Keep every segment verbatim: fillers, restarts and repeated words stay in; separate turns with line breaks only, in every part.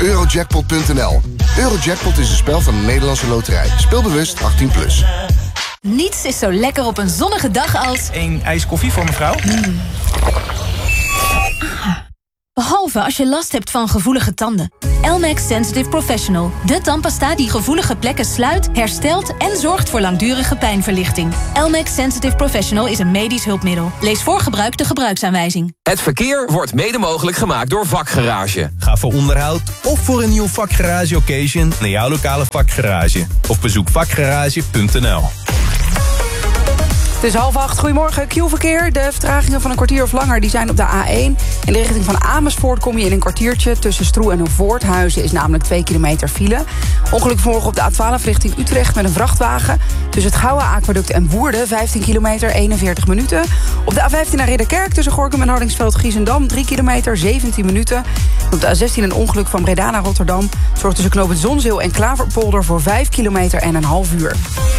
Eurojackpot punt n l. Eurojackpot is een spel van de Nederlandse Loterij. Speel bewust achttien plus.
Niets is zo lekker op een zonnige dag als...
Een ijs koffie voor mevrouw.
Mm. Ah. Behalve als je last hebt van gevoelige tanden. Elmex Sensitive Professional. De tandpasta die gevoelige plekken sluit, herstelt en zorgt voor langdurige pijnverlichting. Elmex Sensitive Professional is een medisch hulpmiddel. Lees voor gebruik de gebruiksaanwijzing.
Het verkeer wordt mede mogelijk gemaakt door Vakgarage.
Ga voor onderhoud of voor een nieuw Vakgarage occasion naar jouw lokale Vakgarage. Of bezoek vakgarage punt n l.
Het is half acht. Goedemorgen. Q-verkeer. De vertragingen van een kwartier of langer die zijn op de A één. In de richting van Amersfoort kom je in een kwartiertje. Tussen Stroe en Voorthuizen is namelijk twee kilometer file. Ongeluk vanmorgen op de A twaalf richting Utrecht met een vrachtwagen. Tussen het Gouwe Aquaduct en Woerden, vijftien kilometer, eenenveertig minuten. Op de A vijftien naar Ridderkerk tussen Gorinchem en Hardingsveld-Giessendam, drie kilometer, zeventien minuten. Op de A zestien een ongeluk van Breda naar Rotterdam. Zorgt tussen knooppunt Zonzeel en Klaverpolder voor vijf kilometer en een half uur.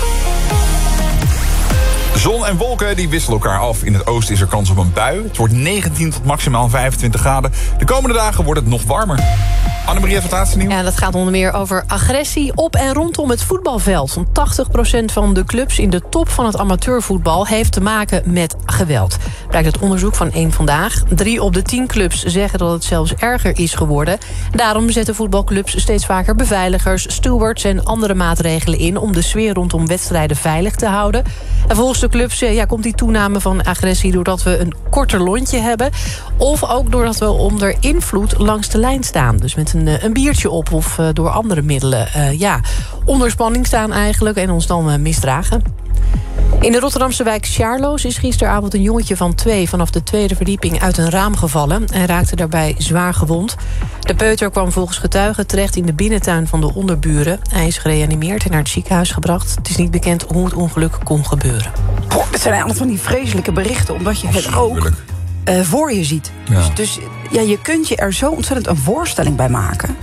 Zon en wolken die wisselen elkaar af. In het oosten is er kans op een bui. Het wordt negentien tot maximaal vijfentwintig graden. De komende dagen wordt het nog warmer. Annemarie, even het laatste nieuws.
Ja, dat gaat onder meer over agressie op en rondom het voetbalveld. Want tachtig procent van de clubs in de top van het amateurvoetbal heeft te maken met geweld. Blijkt uit onderzoek van Eén Vandaag. Drie op de tien clubs zeggen dat het zelfs erger is geworden. Daarom zetten voetbalclubs steeds vaker beveiligers, stewards en andere maatregelen in om de sfeer rondom wedstrijden veilig te houden. En volgens de clubs ja, komt die toename van agressie doordat we een korter lontje hebben. Of ook doordat we onder invloed langs de lijn staan. Dus met een, een biertje op of uh, door andere middelen uh, ja, onder spanning staan eigenlijk en ons dan uh, misdragen. In de Rotterdamse wijk Sjaarloos is gisteravond een jongetje van twee vanaf de tweede verdieping uit een raam gevallen en raakte daarbij zwaar gewond. De peuter kwam volgens getuigen terecht in de binnentuin van de onderburen. Hij is gereanimeerd en naar het ziekenhuis gebracht. Het is niet bekend hoe het ongeluk kon gebeuren.
Boah, dit zijn eigenlijk van die vreselijke berichten, omdat je het ook uh, voor je ziet. Ja. Dus, dus ja, je kunt je er zo ontzettend een voorstelling bij maken.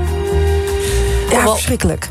Ja, wel verschrikkelijk.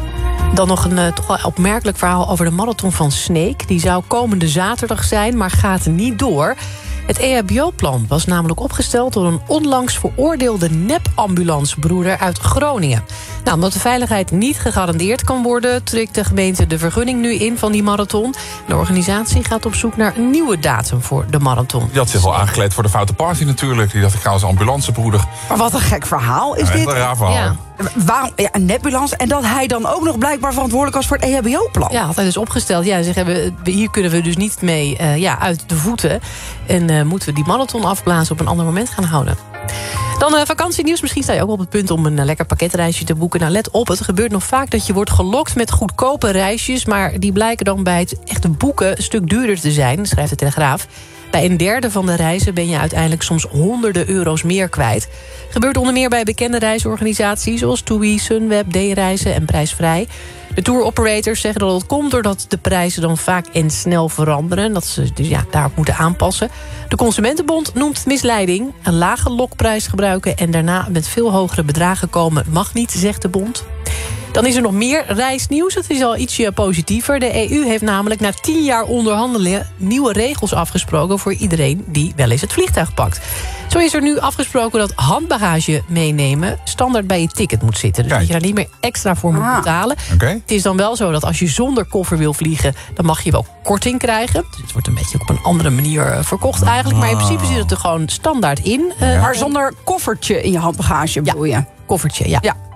Dan nog een uh, toch wel opmerkelijk verhaal over de marathon van Sneek. Die zou komende zaterdag zijn, maar gaat niet door. Het E H B O-plan was namelijk opgesteld door een onlangs veroordeelde nep-ambulancebroeder uit Groningen. Nou, omdat de veiligheid niet gegarandeerd kan worden, trekt de gemeente de vergunning nu in van die marathon. De organisatie gaat op zoek naar een nieuwe datum voor de marathon.
Die had zich wel aangekleed voor de foute party natuurlijk. Die dacht, ik ga als ambulancebroeder.
Maar wat een gek verhaal is
ja,
dit.
Een raar verhaal. Ja.
Waarom, ja, een nepambulance en dat hij dan ook nog blijkbaar verantwoordelijk was voor het E H B O-plan.
Ja, had hij dus opgesteld. Ja, zeg, hier kunnen we dus niet mee uh, ja, uit de voeten. En uh, moeten we die marathon afblazen op een ander moment gaan houden. Dan uh, vakantienieuws. Misschien sta je ook op het punt om een uh, lekker pakketreisje te boeken. Nou, let op, het gebeurt nog vaak dat je wordt gelokt met goedkope reisjes, maar die blijken dan bij het echte boeken een stuk duurder te zijn, schrijft de Telegraaf. Bij een derde van de reizen ben je uiteindelijk soms honderden euro's meer kwijt. Gebeurt onder meer bij bekende reisorganisaties zoals TUI, Sunweb, D-reizen en Prijsvrij. De tour-operators zeggen dat het komt doordat de prijzen dan vaak en snel veranderen. Dat ze dus ja, daarop moeten aanpassen. De Consumentenbond noemt het misleiding. Een lage lokprijs gebruiken en daarna met veel hogere bedragen komen mag niet, zegt de bond. Dan is er nog meer reisnieuws. Het is al ietsje positiever. De E U heeft namelijk na tien jaar onderhandelen nieuwe regels afgesproken voor iedereen die wel eens het vliegtuig pakt. Zo is er nu afgesproken dat handbagage meenemen standaard bij je ticket moet zitten. Dus Kijk. dat je daar niet meer extra voor moet ah. betalen.
Okay.
Het is dan wel zo dat als je zonder koffer wil vliegen, dan mag je wel korting krijgen. Dus het wordt een beetje op een andere manier verkocht eigenlijk. Maar in principe zit het er gewoon standaard in.
Ja. Maar zonder koffertje in je handbagage bedoel je?
Ja, koffertje, ja. ja.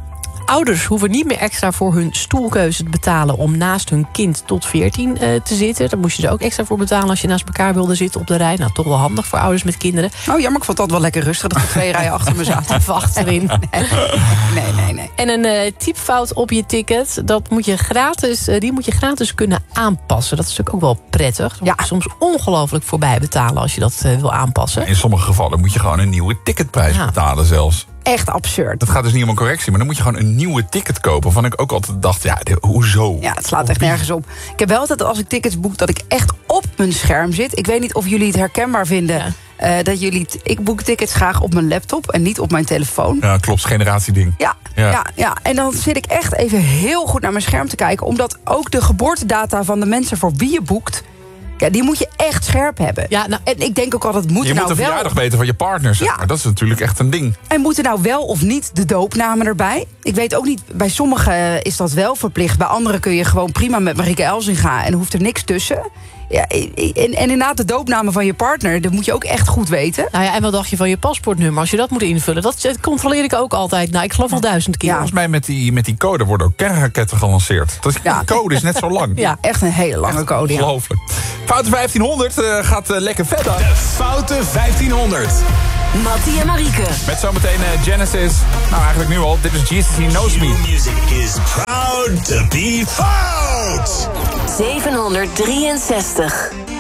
Ouders hoeven niet meer extra voor hun stoelkeuze te betalen om naast hun kind tot veertien uh, te zitten. Daar moest je er ook extra voor betalen als je naast elkaar wilde zitten op de rij. Nou, toch wel handig voor ouders met kinderen.
Oh, jammer, ik vond dat wel lekker rustig dat er twee rijen achter me zaten.
Even achterin.
Nee, nee, nee. nee.
En een uh, typfout op je ticket, dat moet je gratis, uh, die moet je gratis kunnen aanpassen. Dat is natuurlijk ook wel prettig. Dan ja. moet je soms ongelooflijk voorbij betalen als je dat uh, wil aanpassen.
In sommige gevallen moet je gewoon een nieuwe ticketprijs ja. betalen zelfs.
Echt absurd.
Dat gaat dus niet om een correctie, maar dan moet je gewoon een nieuwe ticket kopen. Waarvan ik ook altijd dacht, ja, de, hoezo?
Ja, het slaat echt nergens op. Ik heb wel altijd als ik tickets boek dat ik echt op mijn scherm zit. Ik weet niet of jullie het herkenbaar vinden. Ja. Uh, dat jullie t- ik boek tickets graag op mijn laptop en niet op mijn telefoon.
Ja, klopt, generatieding.
Ja, ja. Ja, ja, en dan zit ik echt even heel goed naar mijn scherm te kijken. Omdat ook de geboortedata van de mensen voor wie je boekt Ja, die moet je echt scherp hebben.
Ja, nou,
en ik denk ook altijd, moet
je
er
moet
nou
de
wel...
verjaardag weten van je partner, zeg
Ja.
maar. Dat is natuurlijk echt een ding.
En moeten nou wel of niet de doopnamen erbij? Ik weet ook niet, bij sommigen is dat wel verplicht. Bij anderen kun je gewoon prima met Marieke Elsinga en hoeft er niks tussen. Ja, en, en inderdaad, de doopnamen van je partner, dat moet je ook echt goed weten.
Nou ja, en wat dacht je van je paspoortnummer? Als je dat moet invullen, dat, dat controleer ik ook altijd. Nou, ik geloof al duizend keer.
Ja.
Volgens mij met die, met die code worden ook kernraketten gelanceerd. Dat is,
Ja.
Die code is net zo lang.
Ja, echt een hele lange code. Ja.
Ongelooflijk. Foute vijftienhonderd uh, gaat uh, lekker verder.
De Foute vijftienhonderd.
Mattie en Marieke.
Met zometeen uh, Genesis. Nou, eigenlijk nu al. Dit is Jesus He Knows Me.
Music is proud to be fout.
zevenhonderddrieënzestig.